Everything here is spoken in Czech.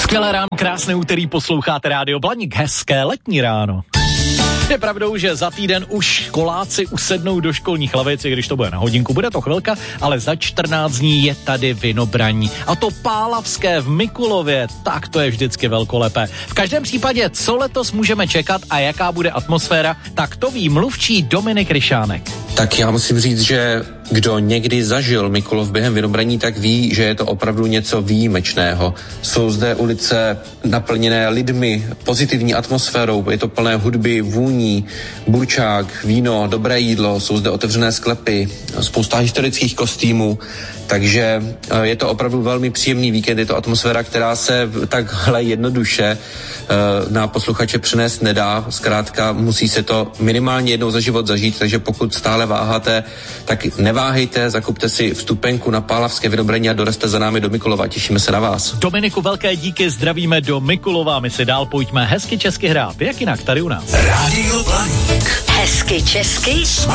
Skvělé ráno, krásné úterý, posloucháte Rádio Blaník, hezké letní ráno. Je pravdou, že za týden už školáci usednou do školních lavic, i když to bude na hodinku, bude to chvilka, ale za 14 dní je tady Vinobraní. A to pálavské v Mikulově, tak to je vždycky velkolepé. V každém případě, co letos můžeme čekat a jaká bude atmosféra, tak to ví mluvčí Dominik Ryšánek. Tak já musím říct, že kdo někdy zažil Mikulov během Vinobraní, tak ví, že je to opravdu něco výjimečného. Jsou zde ulice naplněné lidmi, pozitivní atmosférou, je to plné hudby, vůní, burčák, víno, dobré jídlo, jsou zde otevřené sklepy, spousta historických kostýmů, takže je to opravdu velmi příjemný víkend, je to atmosféra, která se takhle jednoduše na posluchače přenést nedá, zkrátka musí se to minimálně jednou za život zažít, takže pokud stále váháte, tak neváhejte, zakupte si vstupenku na pálavské Vinobraní a dorazte za námi do Mikulova, těšíme se na vás. Dominiku, velké díky, zdravíme do Mikulova, my si dál pojďme hezky česky hrát, jak jinak tady u nás. Rádio Blaník. Hezky česky S